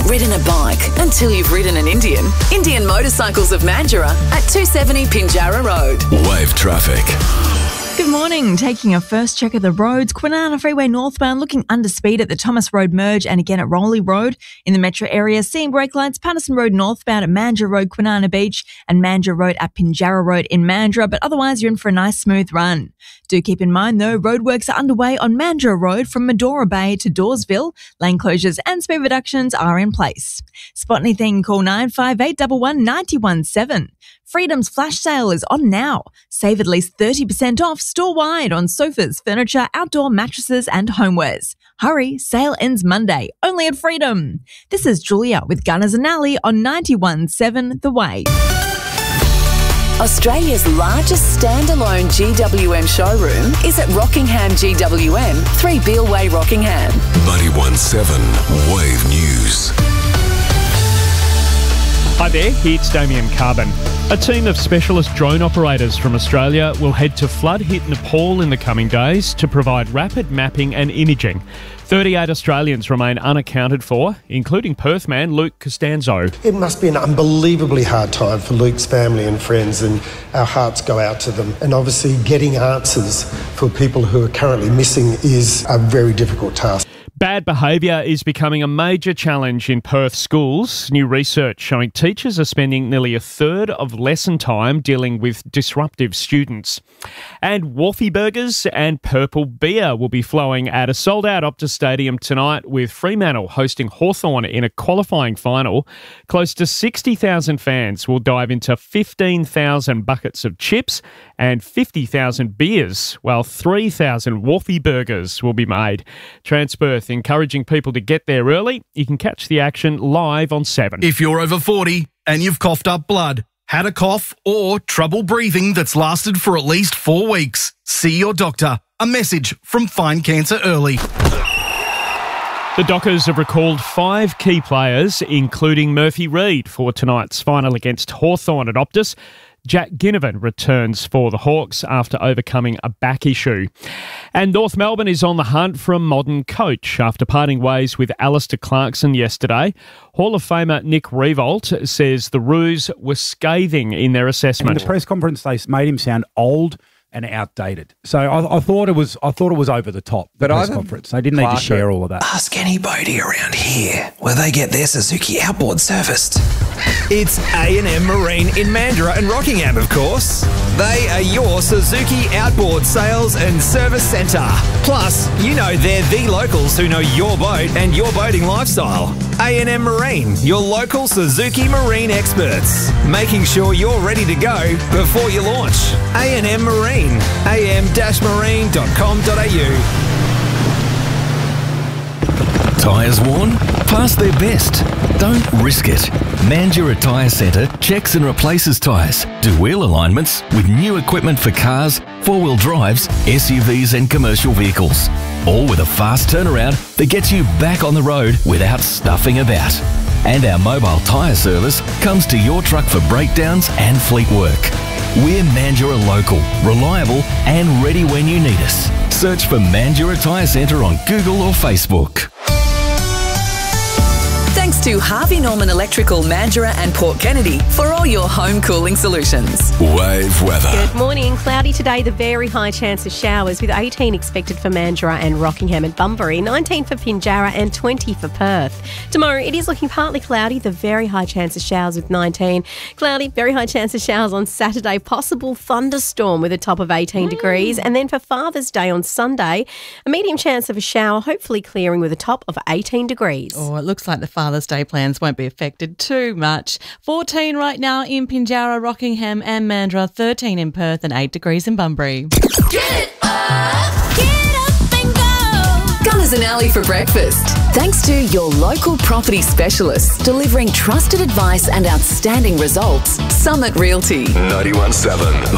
ridden a bike until you've ridden an Indian. Indian Motorcycles of Mandurah at 270 Pinjarra Road. Wave traffic. Good morning. Taking a first check of the roads. Kwinana Freeway northbound looking under speed at the Thomas Road merge and again at Rowley Road. In the metro area, seeing brake lights, Patterson Road northbound at Mandurah Road, Kwinana Beach, and Mandurah Road at Pinjarra Road in Mandurah, but otherwise you're in for a nice smooth run. Do keep in mind though, roadworks are underway on Mandurah Road from Medora Bay to Dawesville. Lane closures and speed reductions are in place. Spot anything, call 95811 917. Freedom's flash sale is on now. Save at least 30% off store-wide on sofas, furniture, outdoor mattresses and homewares. Hurry, sale ends Monday, only at Freedom. This is Julia with Gunners and Alley on 91.7 The Wave. Australia's largest standalone GWM showroom is at Rockingham GWM, 3 Beale Way, Rockingham. 91.7 Wave News. Hi there, it's Damien Carbon. A team of specialist drone operators from Australia will head to flood-hit Nepal in the coming days to provide rapid mapping and imaging. 38 Australians remain unaccounted for, including Perth man Luke Costanzo. It must be an unbelievably hard time for Luke's family and friends, and our hearts go out to them. And obviously getting answers for people who are currently missing is a very difficult task. Bad behaviour is becoming a major challenge in Perth schools. New research showing teachers are spending nearly a third of lesson time dealing with disruptive students. And Wharfie Burgers and Purple Beer will be flowing at a sold-out Optus Stadium tonight, with Fremantle hosting Hawthorn in a qualifying final. Close to 60,000 fans will dive into 15,000 buckets of chips and 50,000 beers, while 3,000 Wharfie Burgers will be made. Transperth encouraging people to get there early. You can catch the action live on 7. If you're over 40 and you've coughed up blood, had a cough or trouble breathing that's lasted for at least 4 weeks, see your doctor. A message from Find Cancer Early. The Dockers have recalled 5 key players, including Murphy Reid, for tonight's final against Hawthorn at Optus. Jack Ginnivan returns for the Hawks after overcoming a back issue. And North Melbourne is on the hunt for a modern coach after parting ways with Alistair Clarkson yesterday. Hall of Famer Nick Riewoldt says the Roos were scathing in their assessment. In the press conference, they made him sound old and outdated. So I thought it was over the top. The press conference. They didn't need to share all of that. Ask anybody around here where they get their Suzuki outboard serviced. It's A&M Marine in Mandurah and Rockingham, of course. They are your Suzuki outboard sales and service centre. Plus, you know they're the locals who know your boat and your boating lifestyle. A&M Marine, your local Suzuki Marine experts, making sure you're ready to go before you launch. A&M Marine, am-marine.com.au. Tyres worn? Past their best. Don't risk it. Mandurah Tyre Centre checks and replaces tyres, do wheel alignments with new equipment for cars, 4-wheel drives, SUVs and commercial vehicles. All with a fast turnaround that gets you back on the road without stuffing about. And our mobile tyre service comes to your truck for breakdowns and fleet work. We're Mandurah local, reliable and ready when you need us. Search for Mandurah Tyre Centre on Google or Facebook. Thanks to Harvey Norman Electrical, Mandurah and Port Kennedy for all your home cooling solutions. Wave weather. Good morning. Cloudy today, the very high chance of showers with 18 expected for Mandurah and Rockingham and Bunbury, 19 for Pinjarra and 20 for Perth. Tomorrow it is looking partly cloudy, the very high chance of showers with 19. Cloudy, very high chance of showers on Saturday, possible thunderstorm with a top of 18 degrees. And then for Father's Day on Sunday, a medium chance of a shower, hopefully clearing with a top of 18 degrees. Oh, it looks like the Father's Day plans won't be affected too much. 14 right now in Pinjarra, Rockingham and Mandurah, 13 in Perth and 8 degrees in Bunbury. Get up and go. Gunners and Alley for breakfast. Thanks to your local property specialists delivering trusted advice and outstanding results, Summit Realty. 91.7